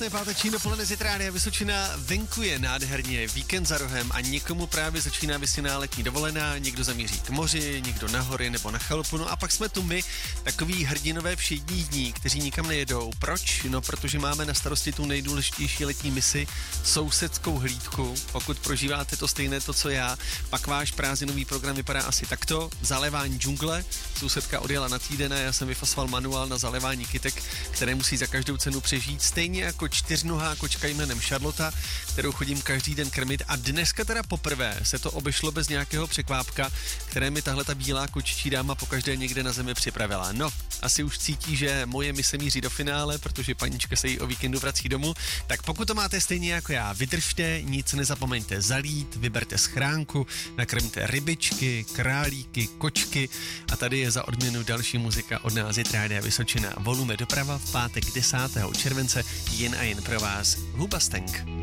Krásné páteční dopoledne z Rádia Vysočina. Venku je nádherně, víkend za rohem a někomu právě začíná vysněná letní dovolená, někdo zamíří k moři, někdo na hory nebo na chalupu, no a pak jsme tu my, takový hrdinové všední dní, kteří nikam nejedou. Proč? No, protože máme na starosti tu nejdůležitější letní misi, sousedskou hlídku. Pokud prožíváte to stejné to, co já, pak váš prázdninový program vypadá asi takto: zalévání džungle, sousedka odjela na týden a já jsem vyfasoval manuál na zalévání kytek, které musí za každou cenu přežít, stejně jako čtyřnohá kočka jménem Charlotta, kterou chodím každý den krmit, a dneska teda poprvé se to obešlo bez nějakého překvápka, které mi tahle ta bílá kočičí dáma pokaždé někde na zemi připravila. No, asi už cítí, že moje mise míří do finále, protože panička se jí o víkendu vrací domů, tak pokud to máte stejně jako já, vydržte, nic nezapomeňte zalít, vyberte schránku, nakrmte rybičky, králíky, kočky a tady je za odměnu další muzika od nás z Rádia Vysočina. Volume doprava v pátek 10. července jen a jen pro vás Hubastang.